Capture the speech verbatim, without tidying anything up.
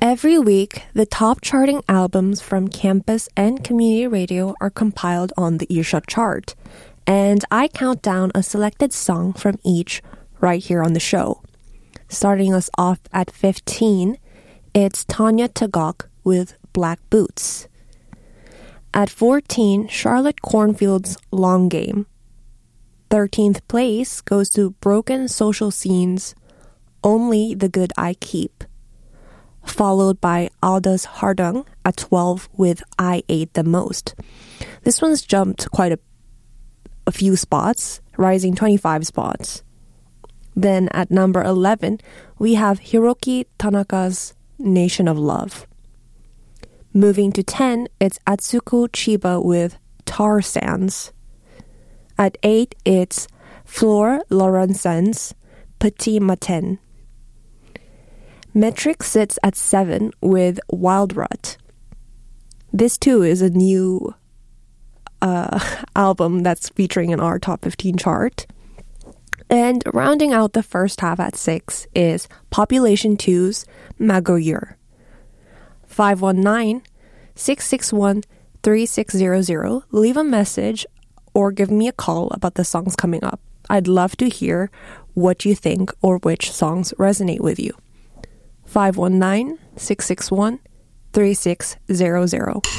Every week, the top charting albums from campus and community radio are compiled on the earshot chart, and I count down a selected song from each right here on the show. Starting us off at fifteen, it's Tanya Tagaq with Black Boots. At fourteen, Charlotte Cornfield's Long Game. thirteenth place goes to Broken Social Scene's Only the Good I Keep, followed by Alda's Hardung at twelve with I Ate the Most. This one's jumped quite a, a few spots, rising twenty-five spots. Then at number eleven, we have Hiroki Tanaka's Nation of Love. Moving to ten, it's Atsuko Chiba with Tar Sands. At eight, it's Flor Laurensen's Petit Matin. Metric sits at seven with Wild Rut. This too is a new uh, album that's featuring in our top fifteen chart. And rounding out the first half at six is Population two's Magoyur. five one nine, six six one, three six zero zero. Leave a message or give me a call about the songs coming up. I'd love to hear what you think or which songs resonate with you. five one nine, six six one, three six zero zero.